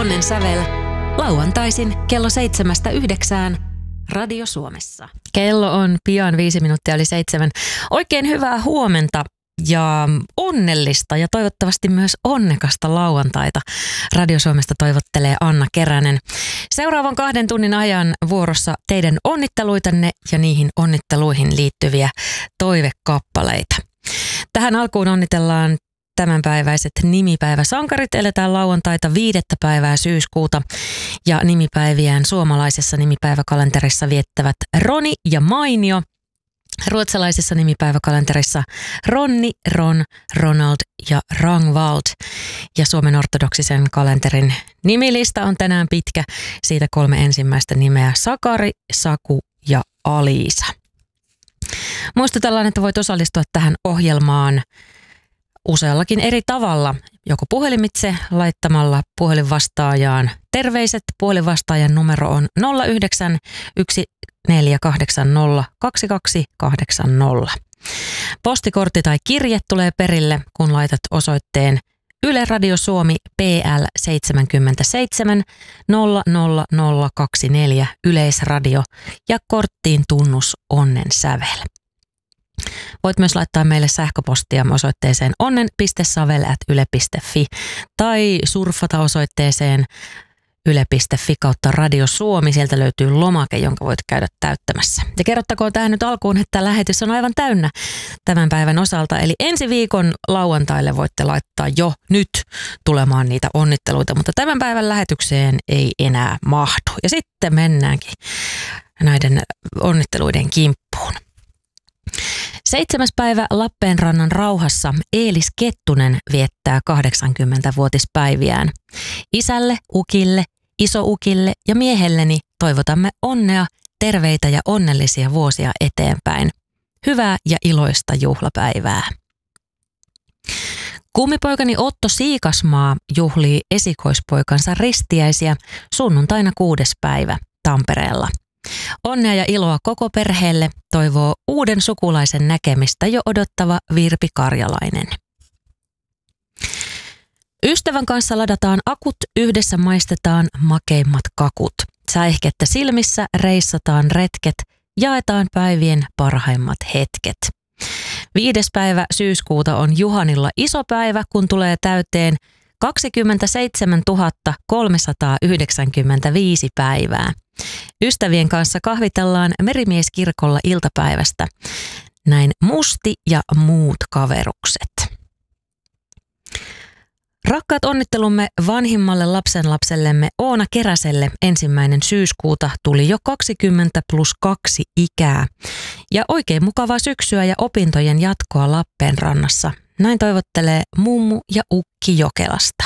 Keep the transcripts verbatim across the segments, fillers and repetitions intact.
Onnen sävel lauantaisin kello seitsemästä yhdeksään Radio Suomessa. Kello on pian viisi minuuttia yli seitsemän. Oikein hyvää huomenta ja onnellista ja toivottavasti myös onnekasta lauantaita. Radio Suomesta toivottelee Anna Keränen. Seuraavan kahden tunnin ajan vuorossa teidän onnitteluitanne ja niihin onnitteluihin liittyviä toivekappaleita. Tähän alkuun onnitellaan tämänpäiväiset nimipäiväsankarit. Eletään lauantaita viidettä päivää syyskuuta ja nimipäiviään suomalaisessa nimipäiväkalenterissa viettävät Roni ja Mainio. Ruotsalaisessa nimipäiväkalenterissa Ronni, Ron, Ronald ja Rangvald. Ja Suomen ortodoksisen kalenterin nimilista on tänään pitkä. Siitä kolme ensimmäistä nimeä: Sakari, Saku ja Aliisa. Muistutellaan, että voit osallistua tähän ohjelmaan useallakin eri tavalla, joko puhelimitse laittamalla puhelinvastaajaan terveiset. Puhelinvastaajan numero on nolla yhdeksän yksi neljä kahdeksan nolla kaksi kaksi kahdeksan nolla. Postikortti tai kirje tulee perille, kun laitat osoitteen Yle Radio Suomi P L seitsemänkymmentäseitsemän nolla nolla nolla kaksikymmentäneljä Yleisradio ja korttiin tunnus Onnen sävel. Voit myös laittaa meille sähköpostia osoitteeseen onnen piste savel ät yle piste fi tai surfata osoitteeseen yle piste fi kautta Radio Suomi. Sieltä löytyy lomake, jonka voit käydä täyttämässä. Ja kerrottakoon tähän nyt alkuun, että lähetys on aivan täynnä tämän päivän osalta. Eli ensi viikon lauantaille voitte laittaa jo nyt tulemaan niitä onnitteluita, mutta tämän päivän lähetykseen ei enää mahdu. Ja sitten mennäänkin näiden onnitteluiden kimppuun. Seitsemäs päivä Lappeenrannan rauhassa Eelis Kettunen viettää kahdeksankymmentävuotispäiviään. Isälle, ukille, isoukille ja miehelleni toivotamme onnea, terveitä ja onnellisia vuosia eteenpäin. Hyvää ja iloista juhlapäivää. Kummipoikani Otto Siikasmaa juhlii esikoispoikansa ristiäisiä sunnuntaina kuudes päivä Tampereella. Onnea ja iloa koko perheelle toivoo uuden sukulaisen näkemistä jo odottava Virpi Karjalainen. Ystävän kanssa ladataan akut, yhdessä maistetaan makeimmat kakut. Säihkettä silmissä reissataan retket, jaetaan päivien parhaimmat hetket. Viides päivä syyskuuta on Juhanilla iso päivä, kun tulee täyteen kaksikymmentäseitsemäntuhatta kolmesataayhdeksänkymmentäviisi päivää. Ystävien kanssa kahvitellaan Merimieskirkolla iltapäivästä. Näin Musti ja muut kaverukset. Rakkaat onnittelumme vanhimmalle lapsenlapsellemme Oona Keräselle ensimmäinen syyskuuta tuli jo kaksikymmentä plus kaksi ikää. Ja oikein mukavaa syksyä ja opintojen jatkoa Lappeenrannassa. Näin toivottelee mummu ja ukki Jokelasta.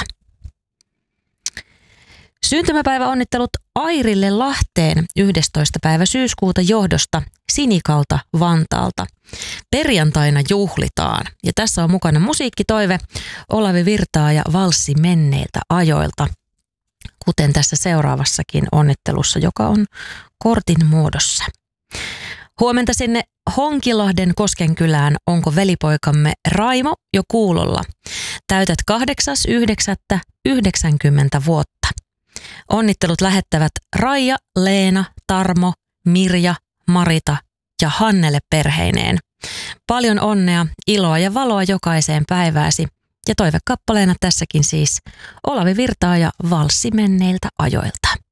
Syntymäpäiväonnittelut Airille Lahteen yhdestoista päivä syyskuuta johdosta Sinikalta Vantaalta. Perjantaina juhlitaan ja tässä on mukana musiikkitoive Olavi Virtaa ja valssi menneiltä ajoilta, kuten tässä seuraavassakin onnittelussa, joka on kortin muodossa. Huomenta sinne Honkilahden Koskenkylään. Onko velipoikamme Raimo jo kuulolla? Täytät kahdeksas yhdeksättä yhdeksänkymmentä vuotta. Onnittelut lähettävät Raija, Leena, Tarmo, Mirja, Marita ja Hannele perheineen. Paljon onnea, iloa ja valoa jokaiseen päivääsi. Ja toivekappaleena tässäkin siis Olavi Virtaa ja valssi menneiltä ajoilta.